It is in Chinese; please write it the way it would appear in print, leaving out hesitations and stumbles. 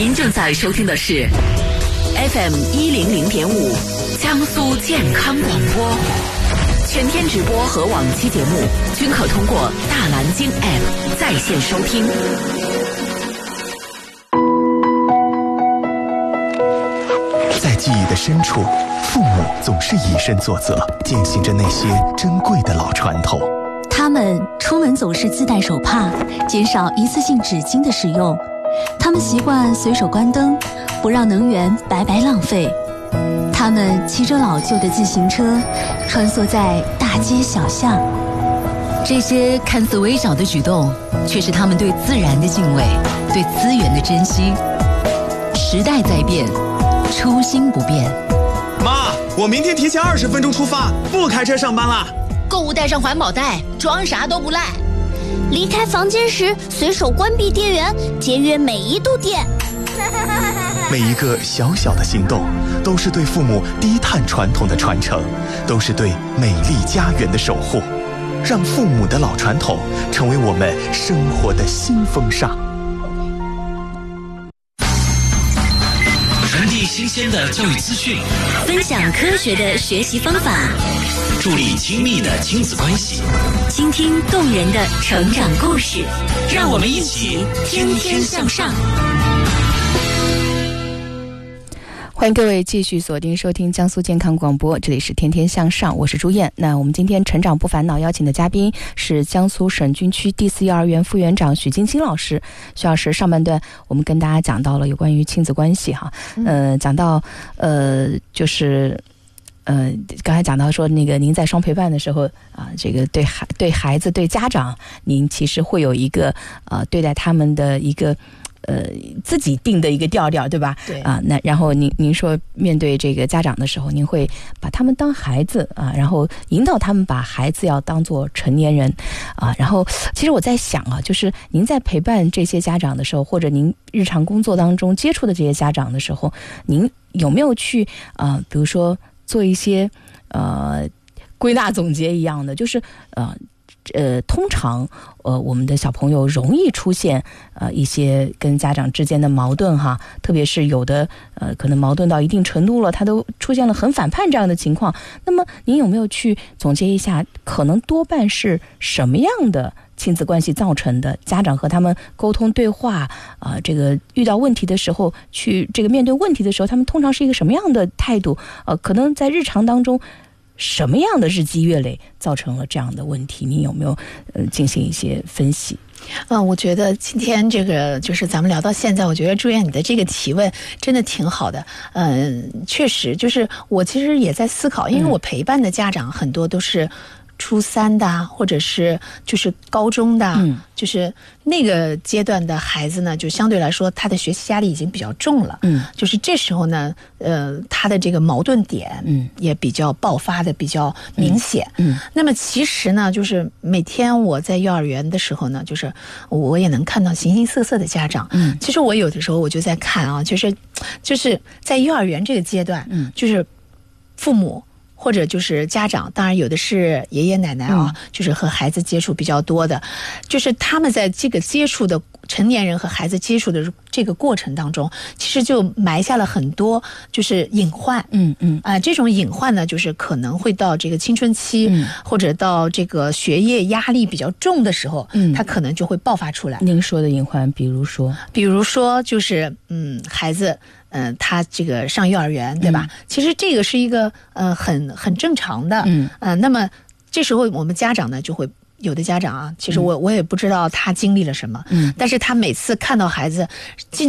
您正在收听的是 FM 100.5江苏健康广播，全天直播和往期节目均可通过大蓝鲸 App 在线收听。 在记忆的深处，父母总是以身作则，践行着那些珍贵的老传统。 他们出门总是自带手帕，减少一次性纸巾的使用。他们习惯随手关灯，不让能源白白浪费。他们骑着老旧的自行车，穿梭在大街小巷。 这些看似微小的举动，却是他们对自然的敬畏，对资源的珍惜。时代在变，初心不变。 妈，我明天提前20分钟出发，不开车上班了。 购物带上环保袋，装啥都不赖。 离开房间时随手关闭电源，节约每一度电。 每一个小小的行动，都是对父母低碳传统的传承，都是对美丽家园的守护。让父母的老传统成为我们生活的新风尚。 传递新鲜的教育资讯， 分享科学的学习方法， 助力亲密的亲子关系， 倾听动人的成长故事， 让我们一起天天向上。 欢迎各位继续锁定收听江苏健康广播，这里是天天向上，我是朱燕。那我们今天成长不烦恼邀请的嘉宾是江苏省军区第4幼儿园副园长许金星老师。许老师，上半段我们跟大家讲到了有关于亲子关系哈，讲到就是刚才讲到说那个您在双陪伴的时候啊，这个对孩子对家长，您其实会有一个对待他们的一个自己定的一个调调，对吧？ 对啊，那然后您说面对这个家长的时候，您会把他们当孩子啊，然后引导他们把孩子要当作成年人啊。然后其实我在想啊，就是您在陪伴这些家长的时候，或者您日常工作当中接触的这些家长的时候，您有没有去比如说做一些归纳总结一样的，就是通常我们的小朋友容易出现一些跟家长之间的矛盾哈，特别是有的可能矛盾到一定程度了，他都出现了很反叛这样的情况。那么您有没有去总结一下，可能多半是什么样的亲子关系造成的？家长和他们沟通对话这个遇到问题的时候，去这个面对问题的时候，他们通常是一个什么样的态度？可能在日常当中，什么样的日积月累造成了这样的问题？你有没有进行一些分析？ 我觉得今天这个就是咱们聊到现在，我觉得朱燕你的这个提问真的挺好的。确实就是我其实也在思考，因为我陪伴的家长很多都是初3的，或者是就是高中的，就是那个阶段的孩子呢，就相对来说他的学习压力已经比较重了，就是这时候呢，他的这个矛盾点，也比较爆发的比较明显，那么其实呢，就是每天我在幼儿园的时候呢，就是我也能看到形形色色的家长，其实我有的时候我就在看啊，就是在幼儿园这个阶段，就是父母。或者就是家长，当然有的是爷爷奶奶啊，就是和孩子接触比较多的，就是他们在这个接触的成年人和孩子接触的这个过程当中，其实就埋下了很多就是隐患，这种隐患呢，就是可能会到这个青春期，或者到这个学业压力比较重的时候，他可能就会爆发出来。 您说的隐患，比如说就是孩子。他这个上幼儿园，对吧？其实这个是一个很正常的，那么这时候我们家长呢就会有的家长啊，其实我也不知道他经历了什么，但是他每次看到孩子进